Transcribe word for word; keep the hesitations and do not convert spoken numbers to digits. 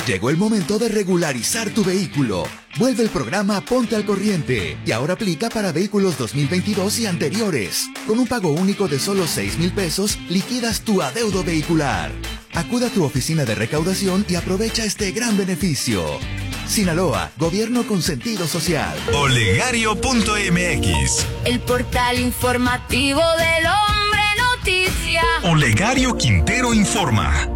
Llegó el momento de regularizar tu vehículo. Vuelve el programa Ponte al Corriente y ahora aplica para vehículos dos mil veintidós y anteriores. Con un pago único de solo seis mil pesos, liquidas tu adeudo vehicular. Acuda a tu oficina de recaudación y aprovecha este gran beneficio. Sinaloa, gobierno con sentido social. Olegario punto m x, el portal informativo del Hombre Noticia. Olegario Quintero informa.